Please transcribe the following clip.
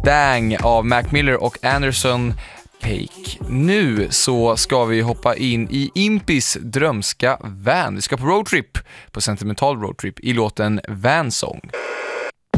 Dang av Mac Miller och Anderson Paak. Nu så ska vi hoppa in i Impis drömska van. Vi ska på roadtrip, på sentimental roadtrip i låten Van Song.